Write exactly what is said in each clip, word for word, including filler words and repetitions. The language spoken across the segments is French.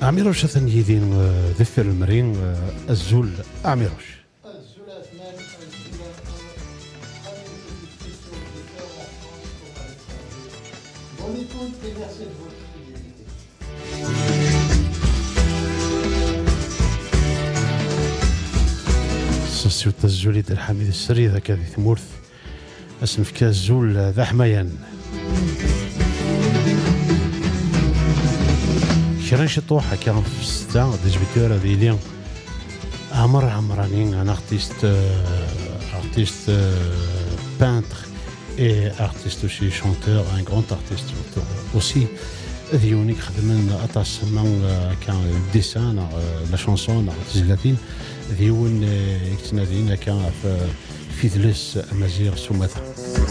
عميروش ثاني يدين ذفر المرين الزول عميروش. سوسيوتا الزولي ديال حميد السري ذاك هذه ثمورث اسم فكا الزول ذا حميان شران شطوحة كان في ستة ديجبيتور هذه لين عمر عمراني انا ارتيست ارتيست بانتر اي ارتيست اوسي شونتور ان غران ارتيست اوسي هذه يونيك خدمنا اطاس من كان ديسان لا شانسون تسجيلاتين هذيون يكتنادين كان في ثلث امازيغ سماثا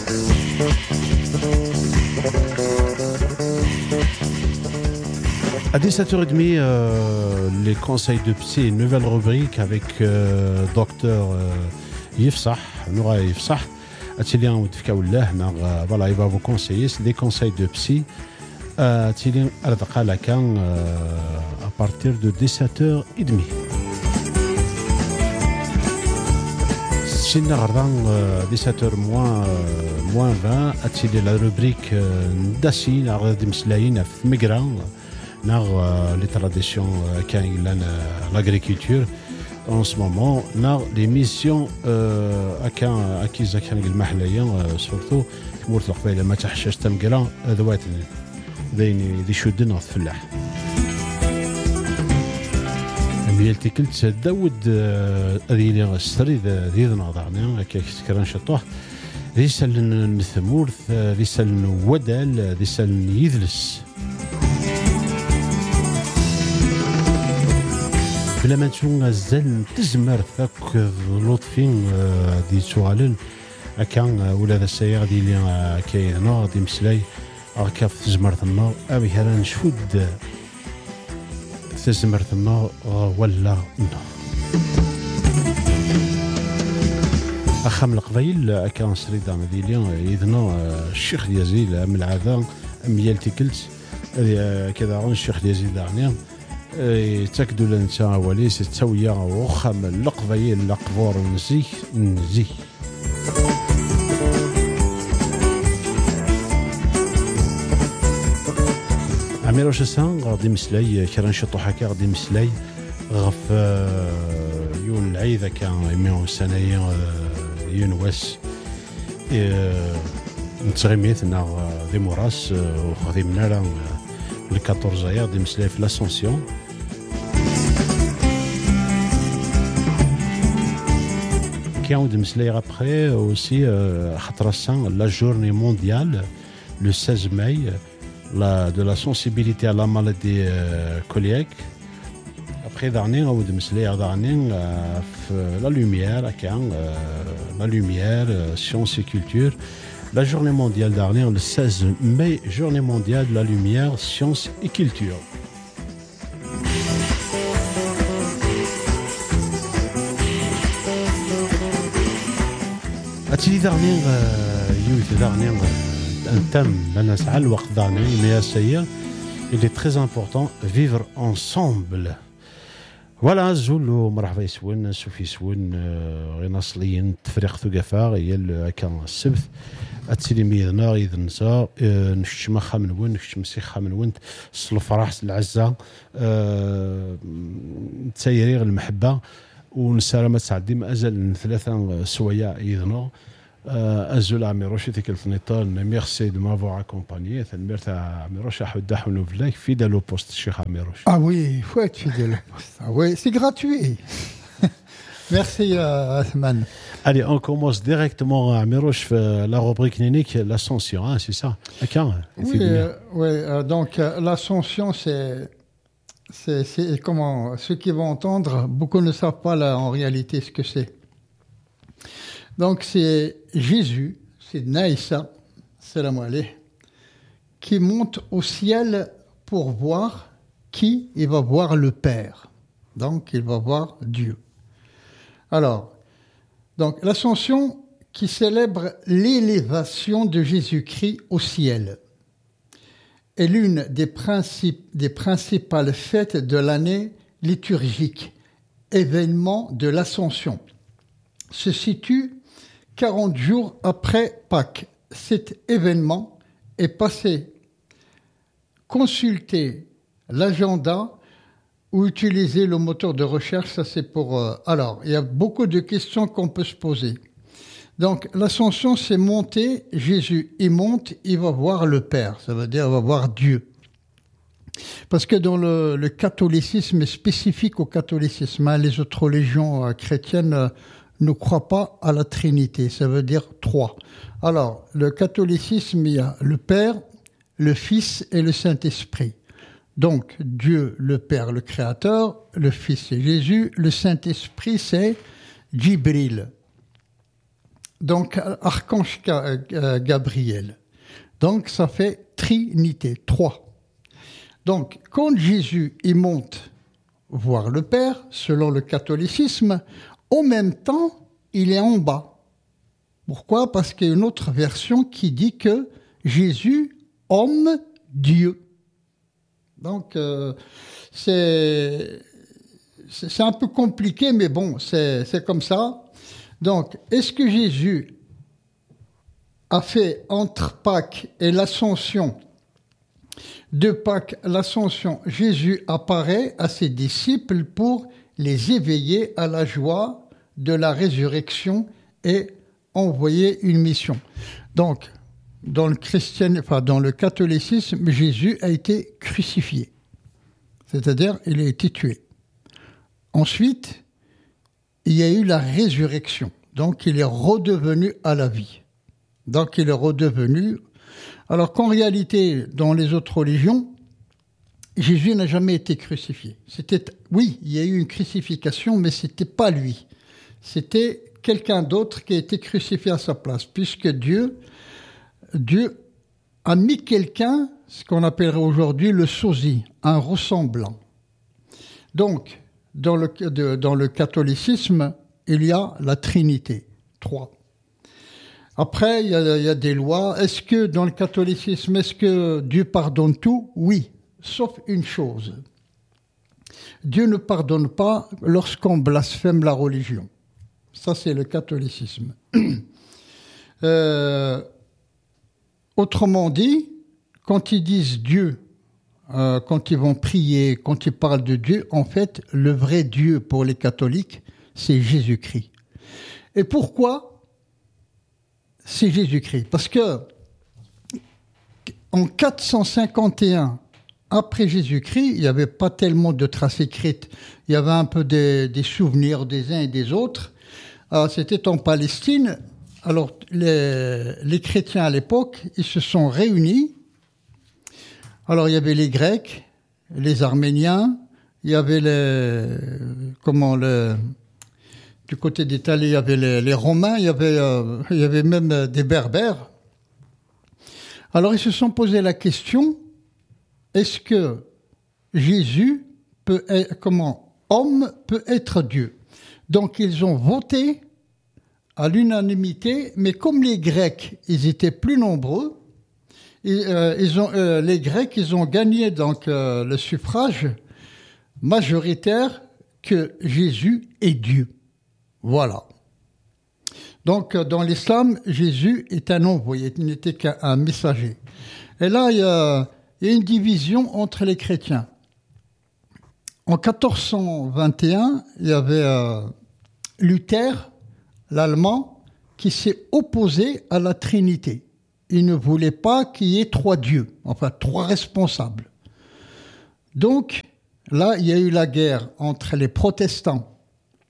À dix-sept heures trente, euh, les conseils de psy, une nouvelle rubrique avec euh, docteur euh, Yifsah, Noura Yifsah. Atelier ou Tfikaoullah, voilà, il va vous conseiller des conseils de psy. Atelier Al-Daqalakan à partir de dix-sept heures trente. Sinon, dix-sept heures moins, moins vingt, atelier la rubrique Dassin, Ardimslaïn, Migrant. Dans les traditions qui l'agriculture en ce moment, dans les missions à qui zakhan المحليين surtout تمورت القبيله ما تحشاش تمقرا ذوات ذين ذي شدنا الفلاح ميلتي كلت داود هذه اللي السري ذي نظرنا كي سكران شطوح ذي سلن مثمورث ذي سلن ودال ذي سلن يذلس بلا ما نشوف غزال تزمر ثاك لطفين دي سؤالن كان ولا ذا السيارة دي اللي كاينه دي مسلاي كاف تزمرت النار ابي هذا نشفد تزمرت النار ولا النار اخام القبيل كان سريدا مديليا اذنا الشيخ يزيد من العاده ميالتي كلت كذا الشيخ يزيد عنيا تاكدوا لنتا ولي ستسويا وخم القبيل القبور نزيه نزيه عمير شسان غادي مسلاي كرا نشطو حكا غادي مسلاي غف يون العيذه كان يميو سنايا يونواس نتغميت نا دي موراس وخدمنا راه le quatorze août دي مسلاي في l'Ascension كيعاود مسلاي après aussi خطرسان la journée mondiale le seize mai la, de la sensibilité à la maladie euh, cœliaque. Après dernier عاود مسلاي dernier la lumière euh, la lumière science et culture. La journée mondiale dernière, le seize mai, journée mondiale de la lumière, science et culture. Atili dernier, youth dernier, un thème, l'anasal, waqt dernier, mais à il est très important, vivre ensemble. Voilà, Zulu, مرحبا يسون سوفي يسون غناصليين تفريق ثقافة هي كان السبت التلميذنا إذا نسا نكتشم خامن وين نكتشم سي خامن وين الفرح العزة تسيريغ المحبة ونسالة تعدي ما أزال ثلاثة سويا إذنا أزول عميروش تيك الفنيطان ميرسي دو مافوار accompagné تنميرت عميروش أحد حنو فلاك fidèle au poste الشيخ عميروش. Ah oui, il faut être fidèle au poste. Ah oui, c'est gratuit. Merci euh, Athman. Allez, on commence directement à Miroche, la rubrique clinique, l'ascension, hein, c'est ça. Okay. Oui, euh, oui euh, donc euh, l'ascension, c'est, c'est, c'est comment ceux qui vont entendre, beaucoup ne savent pas là en réalité ce que c'est. Donc c'est Jésus, c'est Naïssa, salam alayh, qui monte au ciel pour voir qui il va voir le Père. Donc il va voir Dieu. Alors, donc l'ascension qui célèbre l'élévation de Jésus-Christ au ciel. est l'une des, principes, des principales fêtes de l'année liturgique, événement de l'Ascension. Se situe quarante jours après Pâques. Cet événement est passé. Consulter l'agenda ou utiliser le moteur de recherche, ça c'est pour... Euh, alors, il y a beaucoup de questions qu'on peut se poser. Donc, l'ascension, c'est monter. Jésus, il monte, il va voir le Père. Ça veut dire, il va voir Dieu. Parce que dans le, le catholicisme, spécifique au catholicisme, hein, les autres religions euh, chrétiennes euh, ne croient pas à la Trinité. Ça veut dire trois. Alors, le catholicisme, il y a le Père, le Fils et le Saint-Esprit. Donc, Dieu, le Père, le Créateur, le Fils, c'est Jésus, le Saint-Esprit, c'est Djibril. Donc, archange Gabriel. Donc, ça fait Trinité, trois. Donc, quand Jésus il monte voir le Père, selon le catholicisme, en même temps, il est en bas. Pourquoi ? Parce qu'il y a une autre version qui dit que Jésus, homme, Dieu. Donc, euh, c'est, c'est un peu compliqué, mais bon, c'est, c'est comme ça. Donc, est-ce que Jésus a fait entre Pâques et l'Ascension, de Pâques à l'Ascension, Jésus apparaît à ses disciples pour les éveiller à la joie de la résurrection et envoyer une mission. Donc, dans le christian, enfin, dans le catholicisme, Jésus a été crucifié. C'est-à-dire, il a été tué. Ensuite, il y a eu la résurrection. Donc, il est redevenu à la vie. Donc, il est redevenu... Alors qu'en réalité, dans les autres religions, Jésus n'a jamais été crucifié. C'était, oui, il y a eu une crucifixion, mais ce n'était pas lui. C'était quelqu'un d'autre qui a été crucifié à sa place, puisque Dieu... Dieu a mis quelqu'un, ce qu'on appellerait aujourd'hui le sosie, un ressemblant. Donc, dans le, de, dans le catholicisme, il y a la Trinité, trois. Après, il y a, il y a des lois. Est-ce que dans le catholicisme, est-ce que Dieu pardonne tout ? Oui, sauf une chose. Dieu ne pardonne pas lorsqu'on blasphème la religion. Ça, c'est le catholicisme. euh, Autrement dit, quand ils disent Dieu, euh, quand ils vont prier, quand ils parlent de Dieu, en fait, le vrai Dieu pour les catholiques, c'est Jésus-Christ. Et pourquoi c'est Jésus-Christ ? Parce que en quatre cent cinquante et un, après Jésus-Christ, il n'y avait pas tellement de traces écrites. Il y avait un peu des, des souvenirs des uns et des autres. Alors, c'était en Palestine. Alors, les, les chrétiens à l'époque, ils se sont réunis. Alors, il y avait les Grecs, les Arméniens, il y avait les, comment, le, du côté d'Italie, il y avait les, les Romains, il y avait, euh, il y avait même des Berbères. Alors, ils se sont posé la question, est-ce que Jésus peut être, comment, homme peut être Dieu ? Donc, ils ont voté à l'unanimité, mais comme les Grecs, ils étaient plus nombreux, ils, euh, ils ont, euh, les Grecs, ils ont gagné donc euh, le suffrage majoritaire que Jésus est Dieu. Voilà. Donc, euh, dans l'islam, Jésus est un envoyé, il n'était qu'un messager. Et là, il y a, il y a une division entre les chrétiens. En quatorze cent vingt et un, il y avait euh, Luther, l'Allemand, qui s'est opposé à la Trinité. Il ne voulait pas qu'il y ait trois dieux, enfin trois responsables. Donc, là, il y a eu la guerre entre les protestants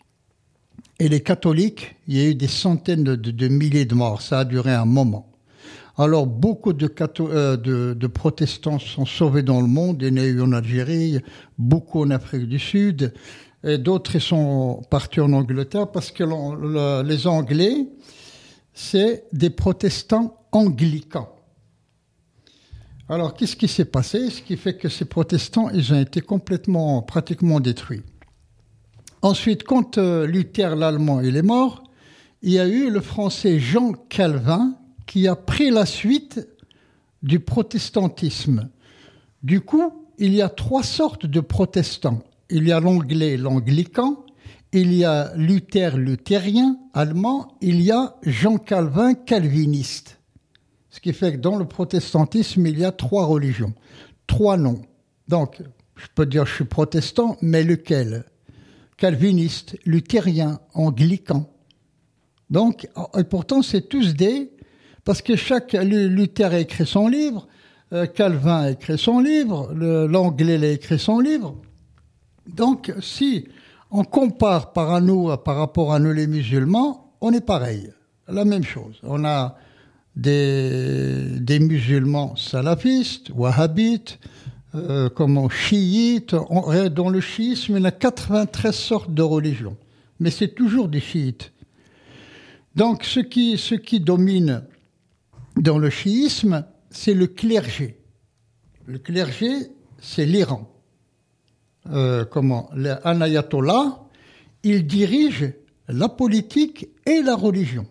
et les catholiques. Il y a eu des centaines de, de, de milliers de morts. Ça a duré un moment. Alors, beaucoup de, catho- euh, de, de protestants sont sauvés dans le monde. Il y en a eu en Algérie, beaucoup en Afrique du Sud. Et d'autres ils sont partis en Angleterre parce que le, les Anglais, c'est des protestants anglicans. Alors, qu'est-ce qui s'est passé ? Ce qui fait que ces protestants, ils ont été complètement, pratiquement détruits. Ensuite, quand euh, Luther, l'Allemand, il est mort, il y a eu le Français Jean Calvin qui a pris la suite du protestantisme. Du coup, il y a trois sortes de protestants. Il y a l'anglais, l'anglican, il y a Luther, luthérien, allemand, il y a Jean Calvin, calviniste. Ce qui fait que dans le protestantisme, il y a trois religions, trois noms. Donc, je peux dire je suis protestant, mais lequel? Calviniste, luthérien, anglican. Donc, et pourtant, c'est tous des... Parce que chaque... Luther a écrit son livre, euh, Calvin a écrit son livre, le, l'anglais a écrit son livre. Donc, si on compare par, à nous, par rapport à nous les musulmans, on est pareil. La même chose. On a des, des musulmans salafistes, wahhabites, euh, comment, chiites. On, dans le chiisme, il y a quatre-vingt-treize sortes de religions. Mais c'est toujours des chiites. Donc, ce qui, ce qui domine dans le chiisme, c'est le clergé. Le clergé, c'est l'Iran. Euh, comment, un ayatollah, il dirige la politique et la religion.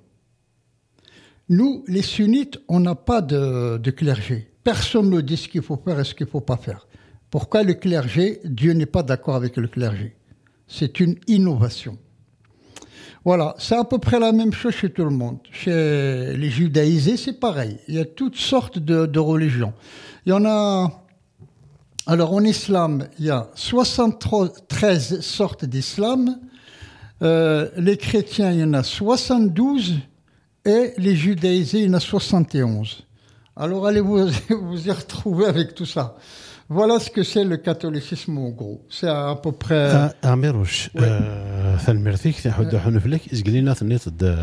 Nous, les sunnites, on n'a pas de, de clergé. Personne ne dit ce qu'il faut faire et ce qu'il ne faut pas faire. Pourquoi le clergé? Dieu n'est pas d'accord avec le clergé. C'est une innovation. Voilà, c'est à peu près la même chose chez tout le monde. Chez les judaïsés, c'est pareil. Il y a toutes sortes de, de religions. Il y en a... Alors, en islam, il y a soixante-treize sortes d'islam. Euh, les chrétiens, il y en a soixante-douze. Et les judaïsés, il y en a soixante et onze. Alors, allez vous, vous y retrouver avec tout ça. Voilà ce que c'est le catholicisme en gros. C'est à peu près... أميروش فالمرثيك تحدثون فيك إزقلينا ثنيت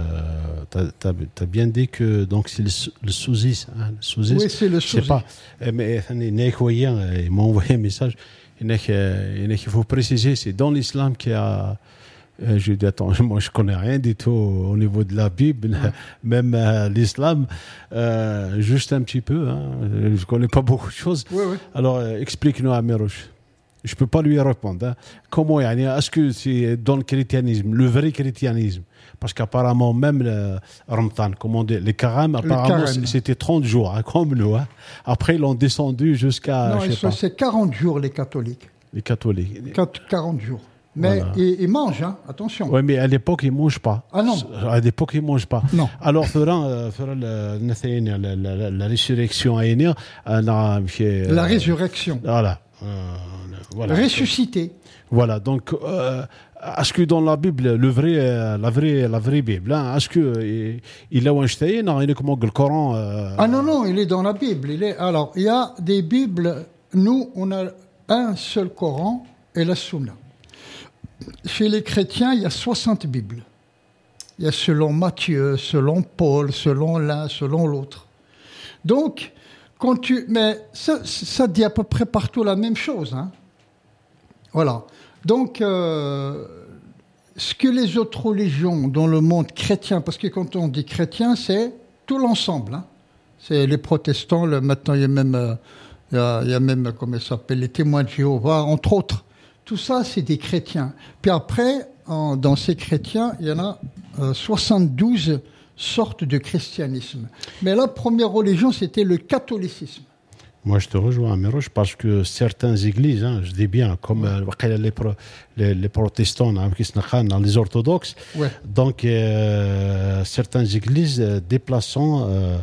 t'as bien dit que donc c'est le souzis hein, le souzis. Oui, c'est le souzis. C'est pas mais ثاني نيكويان ils m'ont envoyé un message. Il faut préciser, c'est dans l'islam qu'il y a Euh, je dis, attends, moi je connais rien du tout au niveau de la Bible, ouais. Même euh, l'islam, euh, juste un petit peu, hein, je connais pas beaucoup de choses. Ouais, ouais. Alors, euh, explique-nous, Amirouche. Je peux pas lui répondre. Hein. Comment, est-ce que c'est dans le christianisme, le vrai christianisme? Parce qu'apparemment, même le Ramadan, comment on dit, les carêmes, apparemment, carême. C'était trente jours, hein, comme nous. Hein. Après, ils l'ont descendu jusqu'à... Non, je sais pas. C'est quarante jours, les catholiques. Les catholiques. quarante jours. Mais voilà. ils, ils mangent, hein, attention. Oui, mais à l'époque, ils ne mangent pas. Ah non. À l'époque, ils ne mangent pas. Non. Alors, la, la, la, la résurrection, la résurrection. Voilà. Euh, voilà. Ressuscité. Voilà. Donc, euh, est-ce que dans la Bible, le vrai, la vraie, la vraie Bible, hein, est-ce que il a un ch'taï, non, il est comme le Coran. Euh... Ah non, non, il est dans la Bible. Il est. Alors, il y a des Bibles. Nous, on a un seul Coran et la Sunna. Chez les chrétiens, il y a soixante Bibles. Il y a selon Matthieu, selon Paul, selon l'un, selon l'autre. Donc, quand tu... Mais ça, ça dit à peu près partout la même chose. Hein. Voilà. Donc, euh, ce que les autres religions dans le monde chrétien, parce que quand on dit chrétien, c'est tout l'ensemble. Hein. C'est les protestants, le, maintenant il y a même, euh, il y a, il y a même, comment ça s'appelle, les témoins de Jéhovah, entre autres. Tout ça, c'est des chrétiens. Puis après, en, dans ces chrétiens, il y en a euh, soixante-douze sortes de christianisme. Mais la première religion, c'était le catholicisme. Moi, je te rejoins, Amirouche, parce que certaines églises, hein, je dis bien, comme euh, les, pro, les, les protestants, hein, les orthodoxes, ouais. Donc euh, certaines églises euh, déplaçant euh,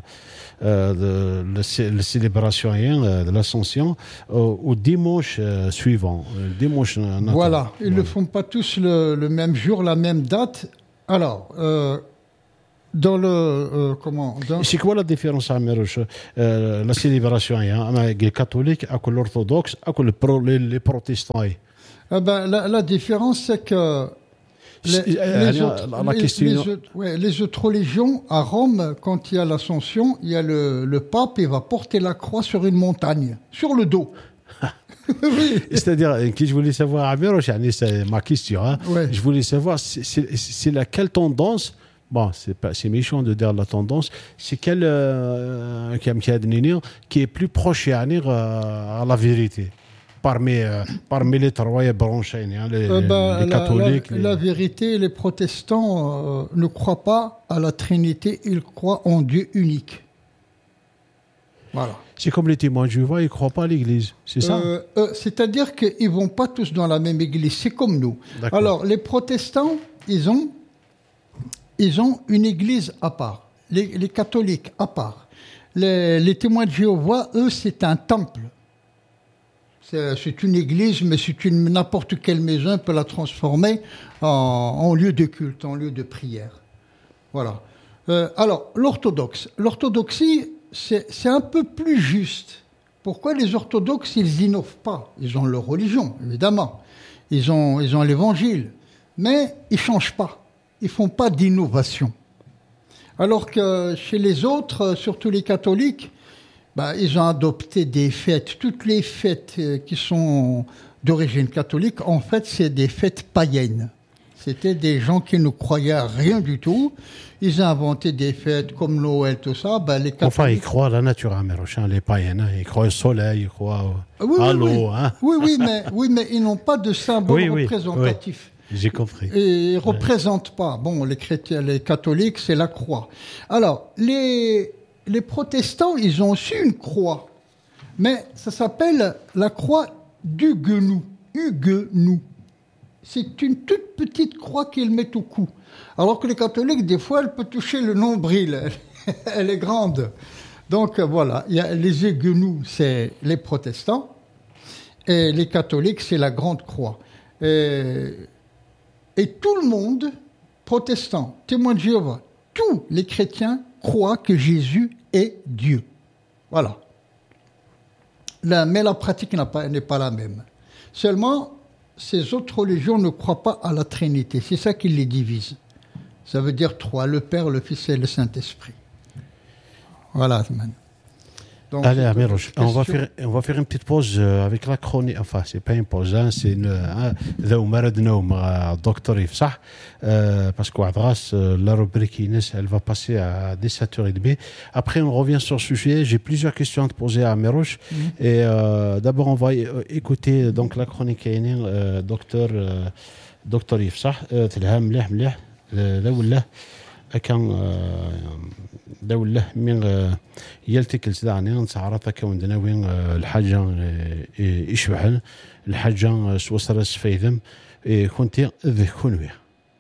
euh, la célébration euh, de l'Ascension euh, au dimanche euh, suivant. Le dimanche natal. Voilà, ils ne ouais. le font pas tous le, le même jour, la même date. Alors, euh, dans le... Euh, comment dans... C'est quoi la différence, Amirouche, euh, la célébration hein, avec les catholiques, avec l'orthodoxe, avec les, les protestants? Eh ben, la, la différence, c'est que les, les, autres, la, la les, les, autres, ouais, les autres religions, à Rome, quand il y a l'Ascension, il y a le, le pape, il va porter la croix sur une montagne, sur le dos. Oui. C'est-à-dire, que je voulais savoir, Amirouche, c'est ma question, hein, ouais. Je voulais savoir, c'est, c'est, c'est laquelle tendance. Bon, c'est, pas, c'est méchant de dire la tendance. C'est quelle euh, qui est plus proche à, à, à la vérité parmi, euh, parmi les trois branches, hein, les, euh, ben, les catholiques. La, la, les... la vérité, les protestants euh, ne croient pas à la Trinité, ils croient en Dieu unique. Voilà. C'est comme les témoins de Jéhovah, ils ne croient pas à l'église, c'est ça euh, euh, C'est-à-dire qu'ils ne vont pas tous dans la même église, c'est comme nous. D'accord. Alors, les protestants, ils ont, ils ont une église à part. Les, les catholiques à part. Les, les témoins de Jéhovah, eux, c'est un temple. C'est, c'est une église, mais c'est une, n'importe quelle maison peut la transformer en, en lieu de culte, en lieu de prière. Voilà. Euh, alors, l'orthodoxe. L'orthodoxie, c'est, c'est un peu plus juste. Pourquoi les orthodoxes, ils innovent pas? Ils ont leur religion, évidemment. Ils ont, ils ont l'évangile. Mais ils changent pas. Ils font pas d'innovation. Alors que chez les autres, surtout les catholiques, bah, ils ont adopté des fêtes. Toutes les fêtes qui sont d'origine catholique, en fait, c'est des fêtes païennes. C'était des gens qui ne croyaient à rien du tout. Ils ont inventé des fêtes comme Noël, tout ça. Ben, les catholiques... Enfin, ils croient à la nature, hein, les païens. Hein. Ils croient au soleil, ils croient oui, à oui, l'eau. Oui, hein. oui, oui, mais, oui, mais ils n'ont pas de symbole oui, oui, représentatif. Oui, j'ai compris. Et ils ne représentent pas. Bon, les chrétiens, les catholiques, c'est la croix. Alors, les, les protestants, ils ont aussi une croix. Mais ça s'appelle la croix d'Huguenout. Huguenout. C'est une toute petite croix qu'ils mettent au cou. Alors que les catholiques, des fois, elle peut toucher le nombril. Elle est grande. Donc, voilà. Il y a les Huguenots, c'est les protestants. Et les catholiques, c'est la grande croix. Et, et tout le monde, protestant, témoin de Jéhovah, tous les chrétiens croient que Jésus est Dieu. Voilà. La, mais la pratique n'a pas, n'est pas la même. Seulement, ces autres religions ne croient pas à la Trinité. C'est ça qui les divise. Ça veut dire trois, le Père, le Fils et le Saint-Esprit. Voilà, man. Donc, allez, Amirouche, on va faire, on va faire une petite pause avec la chronique. Enfin, c'est pas une pause, hein, c'est une. ذا ومرض نوم دكتور يف صح parce que Adras, la rubrique Inès, elle va passer à dix-sept heures trente. Après, on revient sur ce sujet. J'ai plusieurs questions à te poser à Amirouche. Mm-hmm. Et euh, d'abord, on va écouter donc la chronique euh, docteur euh, docteur Yves صح تلها مليح مليح ذا ولا كان دولة من يلتكل سدعني نسعرتها كون دناوين الحاجة يشبحن الحاجة سوسرس فيذم كنت ذكون بها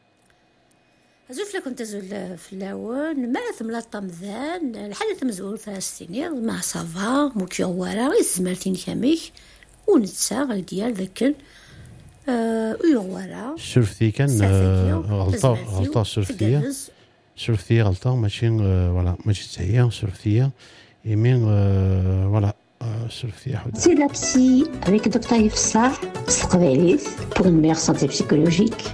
زوف لكم تزول في اللاون ما ثم لا طمذان الحدث مزول ثلاث سنين مع صافا موكيوارا الزمالتين كاميك ونتسا غالديال ذاكن ويغوارا سرفتي كان غلطة غلطة سرفتية سرفتية غلطة ماشي فوالا ماشي تسعية سرفتية يمين فوالا سرفتية حدا C'est la psy avec docteur Yves Sarr Sqbalit pour une meilleure santé psychologique.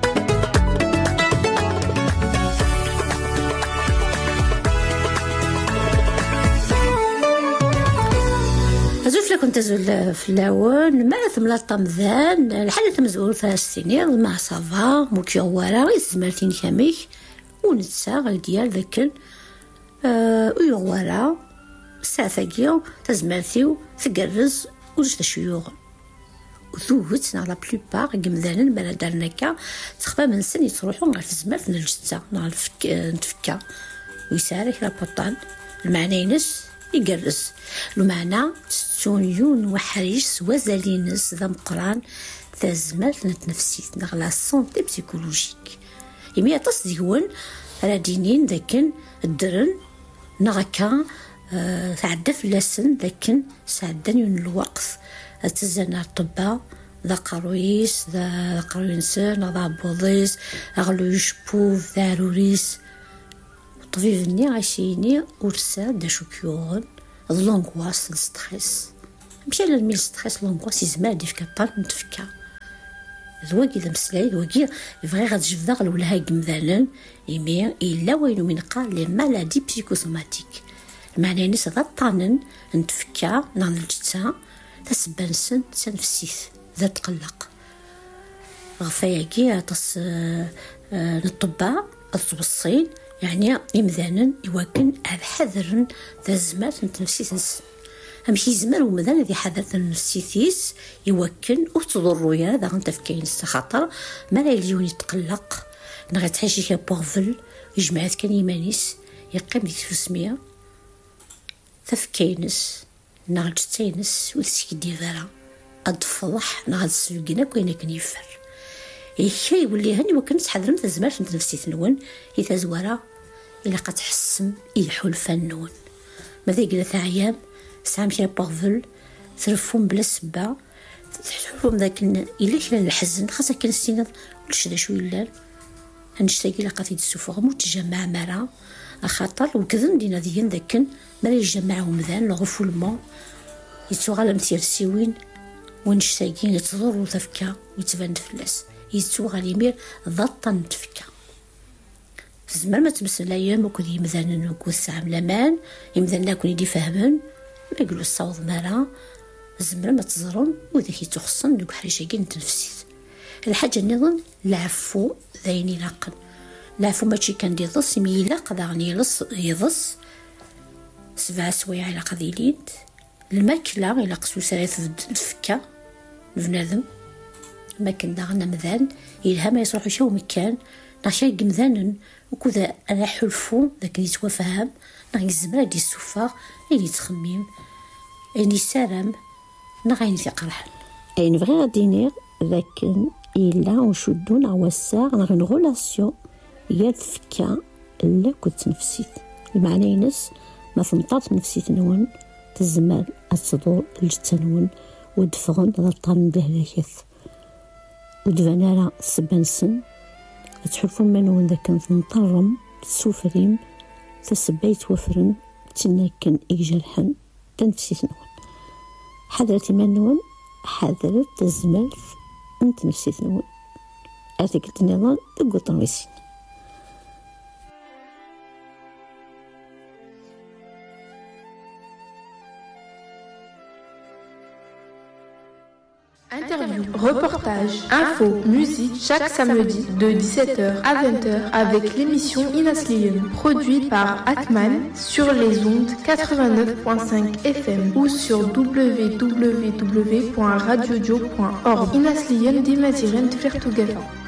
كنت تزول في اللاون ما ثم لا طمذان الحدث مزول ثلاث سنين مع صافا موكيوارا الزمالتين كاميك ونتسا غالديال ذاكن ويغوارا ساثاكيو تزمالتيو تقرز ولش تشيوغ وثوت نا لا بلوبار قمذانن بلا دارناكا تخفى من سن يتروحون غير في الزمال من الجثه نا نتفكا ويسارك لا بوطان المعنى ينس يقرز المعنى تستونيون وحريش وزالينس ذا مقران ذا زمالت نتنفسيت نغلا سونتي بسيكولوجيك يميا تصديون رادينين ذاكن الدرن نغاكا أه تعدى فلاسن ذاكن سعدان الوقت تزانا الطبا ذا قرويس ذا قروينسان ذا بوضيس أغلوش بوف ذا روريس طبيبني عايشيني ورسا دا شوكيوغن لونغواس الستريس مشى للميل ستريس لونغواس يزمع دي فكا طال نتفكا ذواكي ذا مسلاي ذواكي يبغي غاد جفدا غلولها قمذانا يمي إلا وينو من قال لي مالادي بسيكوسوماتيك المعنى ناس ذا طانن نتفكا نعن الجتا تسبانسن تنفسيث ذا تقلق غفاياكي تص للطباء الصين يعني يمذانا يوكن حذرن ذا زمال نتنفسيث امشي زمال ومذان ذي حذر نفسيثيس يوكن وتضرو يا ذا غنتفكين خاطر ما لا يليون يتقلق نغي تحشي كا بوغفل يجمعات كان يمانيس يقيم ديك سمية تفكينس نغد تينس وتسكدي فارا أدفضح نغد سلقنا كوينة كنيفر إيكا يولي هاني وكنت حضرم تزمار في نفسي تنون إذا زوارا إلا قد حسم يلحو الفنون ماذا يقول ثعيام سام شي باغفل ترفون بلا سبا تحسهم ذاك إلا كلا الحزن خاصة كان السيناد ولش ذا شو يلال هنشتاقي لقاتي السفوغ متجمع مرا خاطر وكذن دينا ديان ذاكن ما يجمعهم ذان الغفولمون يتوغال متيرسيوين ونشتاقين يتضر وتفكا ويتبان فلاس يتوغال يمير ضطا تفكا زمان ما تمسلا يوم وكل يمذان وكل ساعة ملامان يمذان لكن يدي فهمن ما يقولوا الصوت مرا زمان ما تزرون وذاك يتخصن دوك حريشاكين تنفسيت الحاجة نظن العفو ذاين يلاقن العفو ماشي كان يضص يلاق ذاغني يلص يضص سبع سوايع على قذيليد الماكلة إلا قسو سايث الفكة بنادم ما كان داغنا مذان يلها ما يصرحو شو مكان ناشي قمذانن وكذا أنا حلفو ذاك يتوفهم نغي الزمرة دي السفاغ اللي يتخميم اللي سارم نغي نتقرحن أي نبغي غادي لكن إلا نشدو نعوسا نغي نغولاسيون يا الفكة اللي كنت نفسيت المعنى ينس ما ثمطات نفسيت نون تزمال الصدور الجتنون ودفغن ضلطان بهلاكث ودفنالا سبنسن تحرفون منون ذاك نطرم السوفريم تسبيت وفرن تنكن إيجالحن تنفسيت نون حضرتي منون حضرت تزمال انت نفسيت نون أعتقد النظام تقول طنويسين. Interview, reportage, info, musique chaque samedi de dix-sept heures à vingt heures avec l'émission Inasliyen, produite par Atman sur les ondes quatre-vingt-neuf point cinq F M ou sur w w w point radio dio point org. Inasliyen d'Imaziren Tvertugala.